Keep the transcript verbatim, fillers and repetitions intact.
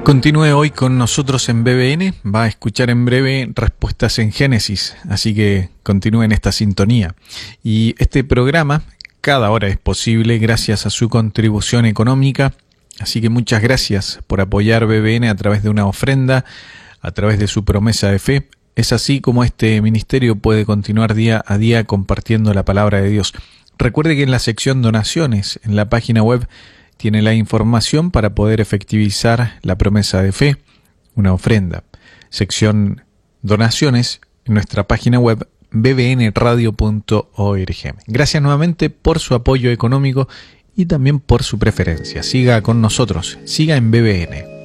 Continúe hoy con nosotros en B B N, va a escuchar en breve Respuestas en Génesis, así que continúe en esta sintonía. Y este programa cada hora es posible gracias a su contribución económica, así que muchas gracias por apoyar B B N a través de una ofrenda, a través de su promesa de fe. Es así como este ministerio puede continuar día a día compartiendo la palabra de Dios. Recuerde que en la sección donaciones, en la página web, tiene la información para poder efectivizar la promesa de fe, una ofrenda. Sección donaciones en nuestra página web b b n radio punto org. Gracias nuevamente por su apoyo económico y también por su preferencia. Siga con nosotros, siga en B B N.